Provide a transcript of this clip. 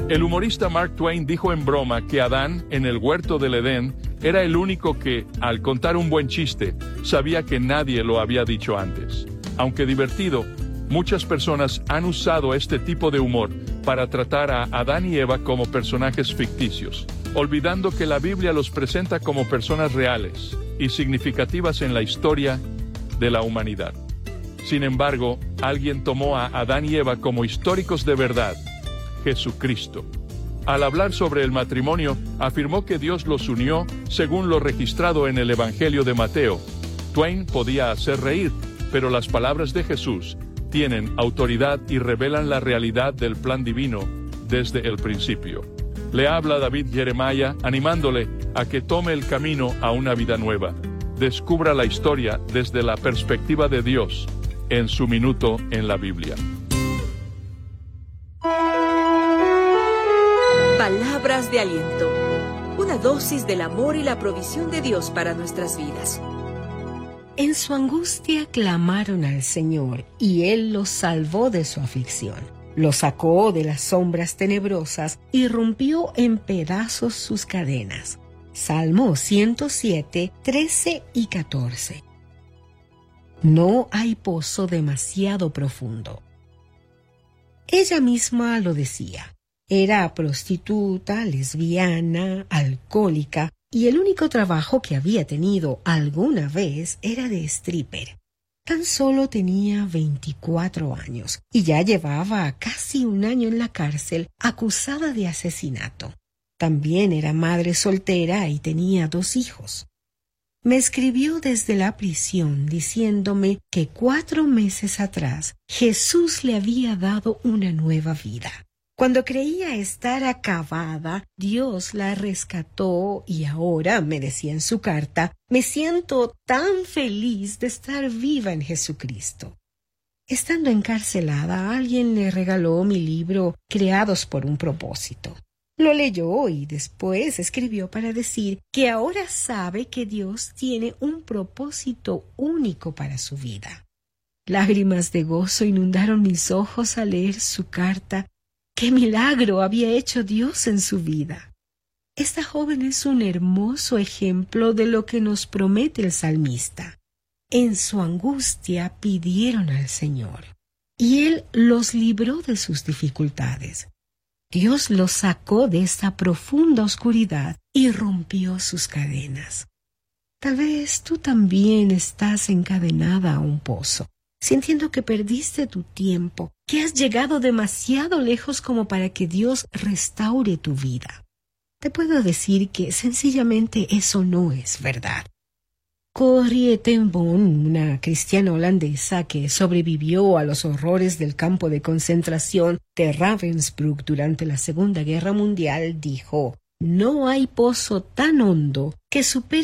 El humorista Mark Twain dijo en broma que Adán, en el huerto del Edén, era el único que, al contar un buen chiste, sabía que nadie lo había dicho antes. Aunque divertido, muchas personas han usado este tipo de humor para tratar a Adán y Eva como personajes ficticios, olvidando que la Biblia los presenta como personas reales y significativas en la historia de la humanidad. Sin embargo, alguien tomó a Adán y Eva como históricos de verdad: Jesucristo. Al hablar sobre el matrimonio, afirmó que Dios los unió según lo registrado en el Evangelio de Mateo. Twain podía hacer reír, pero las palabras de Jesús tienen autoridad y revelan la realidad del plan divino desde el principio. Le habla David Jeremiah, animándole a que tome el camino a una vida nueva. Descubra la historia desde la perspectiva de Dios en su minuto en la Biblia. Palabras de aliento. Una dosis del amor y la provisión de Dios para nuestras vidas. En su angustia clamaron al Señor, y Él los salvó de su aflicción. Los sacó de las sombras tenebrosas y rompió en pedazos sus cadenas. Salmo 107, 13 y 14. No hay pozo demasiado profundo. Ella misma lo decía. Era prostituta, lesbiana, alcohólica, y el único trabajo que había tenido alguna vez era de stripper. Tan solo tenía 24 años y ya llevaba casi un año en la cárcel acusada de asesinato. También era madre soltera y tenía 2 hijos. Me escribió desde la prisión diciéndome que 4 meses atrás Jesús le había dado una nueva vida. Cuando creía estar acabada, Dios la rescató y ahora, me decía en su carta, me siento tan feliz de estar viva en Jesucristo. Estando encarcelada, alguien le regaló mi libro Creados por un propósito. Lo leyó y después escribió para decir que ahora sabe que Dios tiene un propósito único para su vida. Lágrimas de gozo inundaron mis ojos al leer su carta. ¡Qué milagro había hecho Dios en su vida! Esta joven es un hermoso ejemplo de lo que nos promete el salmista. En su angustia pidieron al Señor, y Él los libró de sus dificultades. Dios los sacó de esta profunda oscuridad y rompió sus cadenas. Tal vez tú también estás encadenada a un pozo, sintiendo que perdiste tu tiempo, que has llegado demasiado lejos como para que Dios restaure tu vida. Te puedo decir que sencillamente eso no es verdad. Corrie ten Boom, una cristiana holandesa que sobrevivió a los horrores del campo de concentración de Ravensbrück durante la Segunda Guerra Mundial, dijo: «No hay pozo tan hondo que supere